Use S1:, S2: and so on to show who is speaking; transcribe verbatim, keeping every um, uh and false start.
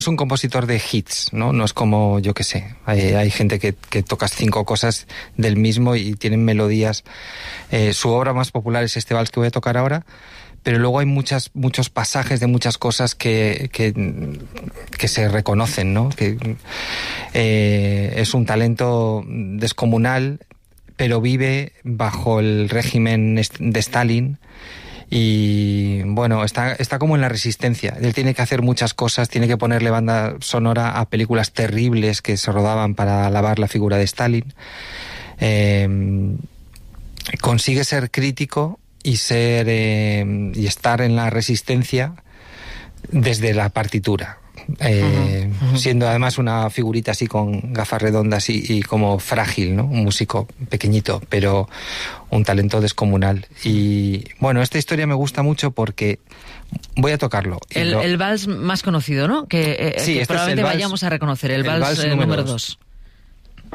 S1: es un compositor de hits, ¿no? No es como, yo qué sé, hay, hay gente que, que tocas cinco cosas del mismo y tienen melodías. Eh, su obra más popular es este vals que voy a tocar ahora, pero luego hay muchas, muchos pasajes de muchas cosas que, que, que se reconocen, ¿no? Que eh, es un talento descomunal, pero vive bajo el régimen de Stalin. Y bueno, está, está como en la resistencia. Él tiene que hacer muchas cosas, tiene que ponerle banda sonora a películas terribles que se rodaban para alabar la figura de Stalin. Eh, consigue ser crítico y ser eh, y estar en la resistencia desde la partitura. Eh, uh-huh, uh-huh. Siendo además una figurita así con gafas redondas y, y como frágil, ¿no? Un músico pequeñito, pero un talento descomunal. Y bueno, esta historia me gusta mucho porque voy a tocarlo.
S2: El,
S1: lo...
S2: el vals más conocido, ¿no? Que, eh,
S1: sí,
S2: que
S1: este
S2: probablemente
S1: es el vals,
S2: vayamos a reconocer, el,
S1: el
S2: vals,
S1: vals
S2: eh,
S1: número
S2: dos.